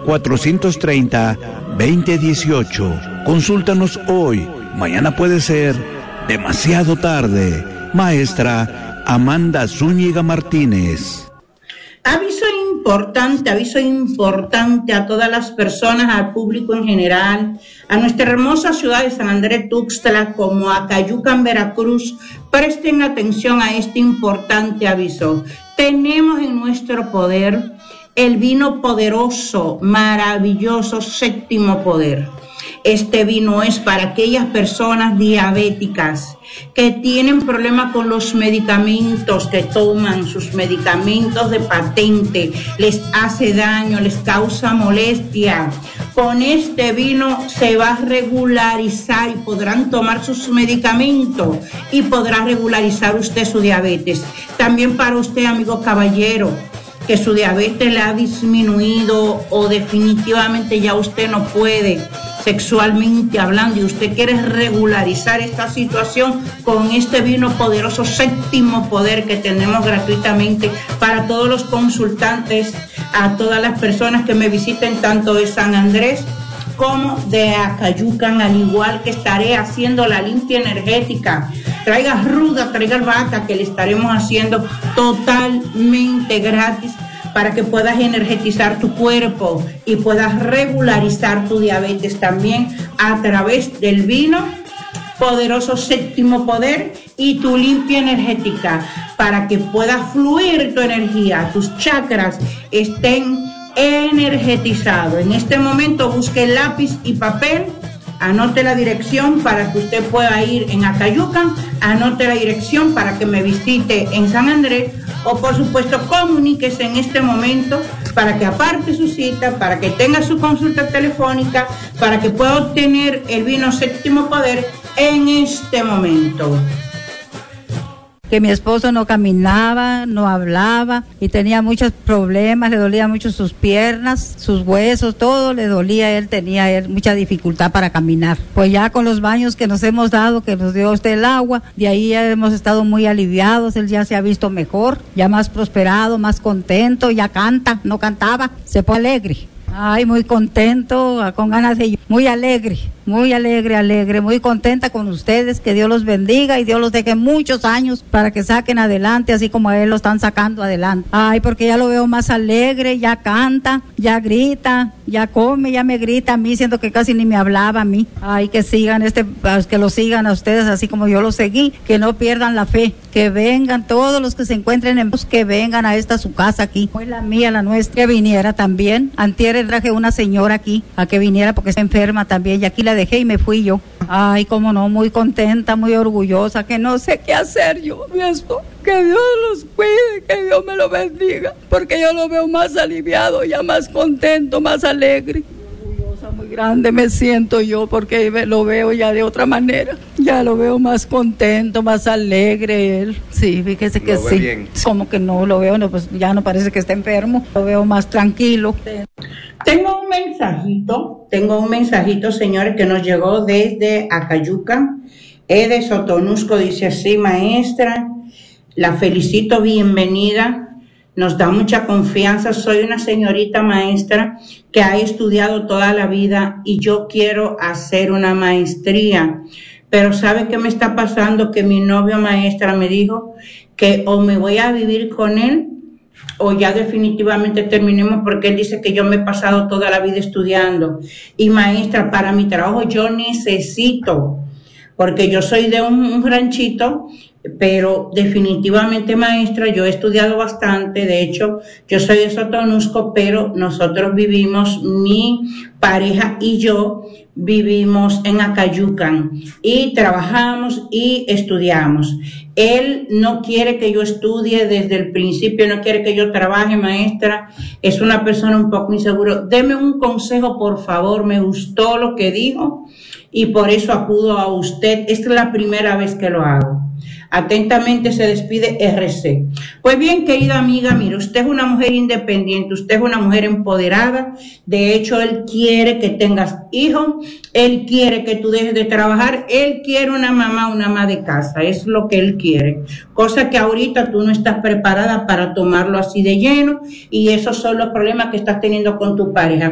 430-2018. Consúltanos hoy. Mañana puede ser demasiado tarde. Maestra Amanda Zúñiga Martínez. Aviso importante a todas las personas, al público en general, a nuestra hermosa ciudad de San Andrés Tuxtla, como a Cayucan, Veracruz. Presten atención a este importante aviso. Tenemos en nuestro poder el vino poderoso, maravilloso, séptimo poder. Este vino es para aquellas personas diabéticas que tienen problemas con los medicamentos, que toman sus medicamentos de patente, les hace daño, les causa molestia. Con este vino se va a regularizar y podrán tomar sus medicamentos y podrá regularizar usted su diabetes. También para usted, amigo caballero, que su diabetes le ha disminuido o definitivamente ya usted no puede sexualmente hablando y usted quiere regularizar esta situación con este vino poderoso, séptimo poder, que tenemos gratuitamente para todos los consultantes, a todas las personas que me visiten tanto de San Andrés como de Acayucan, al igual que estaré haciendo la limpia energética. Traiga ruda, traiga vaca, que le estaremos haciendo totalmente gratis para que puedas energetizar tu cuerpo y puedas regularizar tu diabetes también a través del vino poderoso séptimo poder y tu limpia energética, para que pueda fluir tu energía, tus chakras estén energetizados. En este momento busque lápiz y papel, anote la dirección para que usted pueda ir en Acayucan, anote la dirección para que me visite en San Andrés, o por supuesto comuníquese en este momento para que aparte su cita, para que tenga su consulta telefónica, para que pueda obtener el vino séptimo poder en este momento. Que mi esposo no caminaba, no hablaba y tenía muchos problemas, le dolía mucho sus piernas, sus huesos, todo le dolía, él tenía mucha dificultad para caminar. Pues ya con los baños que nos hemos dado, que nos dio usted el agua, de ahí ya hemos estado muy aliviados, él ya se ha visto mejor, ya más prosperado, más contento, ya canta, no cantaba, se pone alegre. Ay, muy contento, con ganas de... Muy alegre, muy contenta con ustedes, que Dios los bendiga y Dios los deje muchos años para que saquen adelante, así como a él lo están sacando adelante. Ay, porque ya lo veo más alegre, ya canta, ya grita, ya come, ya me grita a mí, siento que casi ni me hablaba a mí. Ay, que sigan que lo sigan a ustedes así como yo lo seguí, que no pierdan la fe, que vengan todos los que se encuentren que vengan a su casa aquí, fue la mía, la nuestra, que viniera también. Antier traje una señora aquí a que viniera porque está enferma también y aquí la dejé y me fui yo. Ay, cómo no, muy contenta, muy orgullosa, que no sé qué hacer yo. Esto, que Dios los cuide, que Dios me lo bendiga, porque yo lo veo más aliviado, ya más contento, más alegre. Orgullosa, muy grande me siento yo, porque lo veo ya de otra manera. Ya lo veo más contento, más alegre él. Sí, fíjese que sí. Bien. Como que no lo veo, no, pues ya no parece que esté enfermo, lo veo más tranquilo. Tengo un mensajito, señores, que nos llegó desde Acayucan, de Sotonusco. Dice así: maestra, la felicito, bienvenida, nos da mucha confianza. Soy una señorita maestra que ha estudiado toda la vida y yo quiero hacer una maestría. Pero ¿sabe qué me está pasando? Que mi novio maestra me dijo que o me voy a vivir con él o ya definitivamente terminemos, porque él dice que yo me he pasado toda la vida estudiando. Y maestra, para mi trabajo yo necesito, porque yo soy de un ranchito, pero definitivamente maestra, yo he estudiado bastante. De hecho, yo soy de Sotonusco, pero nosotros vivimos, mi pareja y yo vivimos en Acayucan y trabajamos y estudiamos. Él no quiere que yo estudie desde el principio, no quiere que yo trabaje, maestra. Es una persona un poco insegura. Deme un consejo, por favor. Me gustó lo que dijo y por eso acudo a usted. Esta es la primera vez que lo hago. Atentamente se despide RC. Pues bien, querida amiga, mire, usted es una mujer independiente, usted es una mujer empoderada. De hecho, él quiere que tengas hijos, él quiere que tú dejes de trabajar, él quiere una mamá, una ama de casa, es lo que él quiere. Cosa que ahorita tú no estás preparada para tomarlo así de lleno, y esos son los problemas que estás teniendo con tu pareja.